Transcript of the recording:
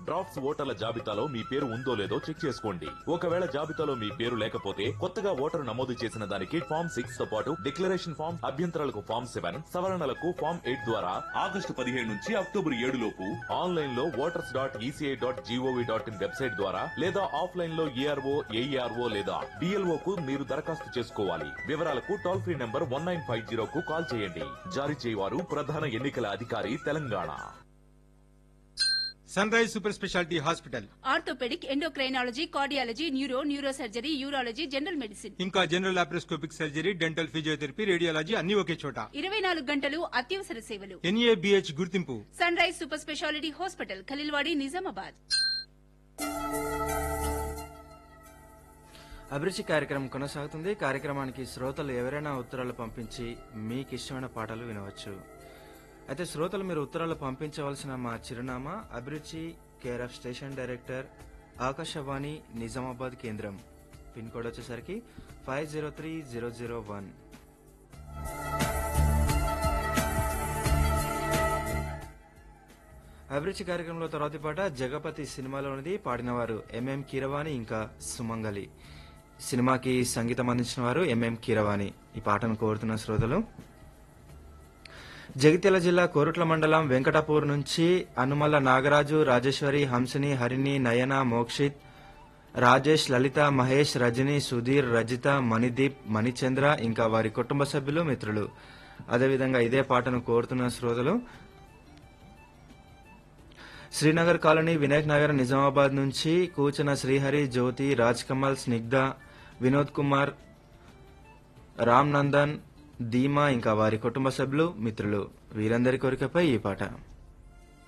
Drafts ఓటర్ల జాబితాలో మీ పేరు ఉందో లేదో చెక్ చేసుకోండి. ఒకవేళ జాబితాలో మీ పేరు లేకపోతే కొత్తగా ఓటరు నమోదు చేసిన దానికి ఫామ్ 6 తో పాటు డిక్లరేషన్ ఫామ్, అభ్యంతరాలకు ఫామ్ 7, సవరణలకు ఫామ్ 8 ద్వారా ఆగస్టు 15 నుంచి అక్టోబర్ 7 లోపు ఆన్లైన్ లో voters.eci.gov.in వెబ్సైట్ ద్వారా లేదా ఆఫ్లైన్ లో ఏఆర్ఓ, ఏఈఆర్ఓ లేదా డిఎల్ఓ కు మీరు దరఖాస్తు చేసుకోవాలి. వివరాలకు టోల్ ఫ్రీ నంబర్ 1950 కు కాల్ చేయండి. జారీ చేయవారు ప్రధాన ఎన్నికల అధికారి, Telangana. Sun rise super speciality hospital orthopaedic, endocrinology, cardiology, neuro surgery, urology, general medicine, ఇంకా general laparoscopic surgery, dental, physiotherapy, radiology అన్ని ఒకే చోట. 24 గంటలు అత్యవసర సేవలు. ఎన్ఏబిహెచ్ గుర్తింపు. Sun rise super speciality hospital, Khaleelwadi, Nizamabad. అభిరుచి కార్యక్రమం కొనసాగుతుంది. కార్యక్రమానికి శ్రోతలు ఎవరైనా ఉత్తరాలు పంపించి మీకు ఇష్టమైన పాటలు వినవచ్చు. అయితే శ్రోతలు మీరు ఉత్తరాలు పంపించవలసిన మా చిరునామా అభిరుచి, care of station director, Akashvani, Nizamabad కేంద్రం. పిన్ కోడ్ వచ్చేసరికి 503001. అభిరుచి కార్యక్రమంలో తర్వాతి పాట జగపతి సినిమాలోనిది. పాడినవారు ఎంఎం కీరవాణి ఇంకా సుమంగలి. సినిమాకి సంగీతం అందించిన వారు ఎంఎం కీరవాణి. ఈ పాటను కోరుతున్న శ్రోతలు జగిత్యాల జిల్లా కోరుట్ల మండలం వెంకటాపూర్ నుంచి అనుమల నాగరాజు, రాజేశ్వరి, హంసిని, హరిణి, నయన, మోక్షిత్, రాజేష్, లలిత, మహేష్, రజని, సుధీర్, రజిత, మణిదీప్, మణిచంద్ర ఇంకా వారి కుటుంబ సభ్యులు, మిత్రులు. అదేవిధంగా ఇదే పాటను కోరుతున్న శ్రోతలు శ్రీనగర్ కాలనీ, వినాయక్ నగర్, నిజామాబాద్ నుంచి కూచన శ్రీహరి, జ్యోతి, రాజ్ కమల్, స్నిగ్ధ, వినోద్ కుమార్, రామ్ నందన్, ధీమా ఇంకా వారి కుటుంబ సభ్యులు, మిత్రులు. వీరందరి కోరికపై ఈ పాట.